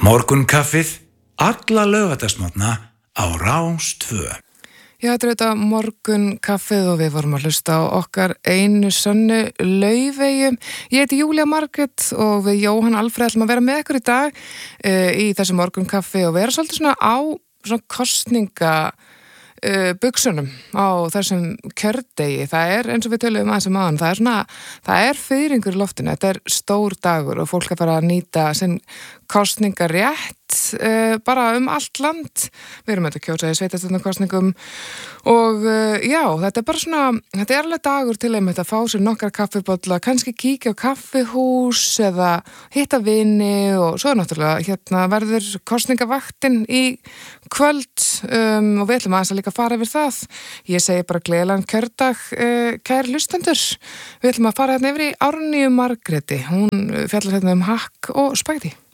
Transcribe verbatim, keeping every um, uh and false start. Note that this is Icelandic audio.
Morgunkaffið alla laugardagsmorgna á Rás tvö. Já, þetta er þetta morgunkaffið og við vorum að hlusta á okkar einu sönnu Laufeyju. Ég heiti Júlía Margrét og við Jóhann Alfreð ætlum að vera með ykkur í dag uh, í þessu morgunkaffi og vera svolítið svona á svona kosninga uh, buksunum á þessum kjördegi. Það er eins og við tölum aðeins um aðan, það er svona, það er fiðringur í loftinu, þetta er stór dagur og fólk að fara að nýta sinn kosningarétt uh, bara um allt land. Við erum að kjósa í sveitarstjórnarkosningum og uh, já, þetta er bara svona, þetta er alveg dagur til einmitt að fá sér nokkra kaffibolla, kannski kíkja á kaffihús eða hitta vini og svo er náttúrulega hérna verður kosningavaktin í kvöld um, og við ætlum aðeins að líka fara yfir það. Ég segi bara gleðilegan kjördag, uh, kæri hlustendur. Við ætlum að fara hérna yfir í Árnýju Margréti, hún fjallar hérna um hakk og spaghetti.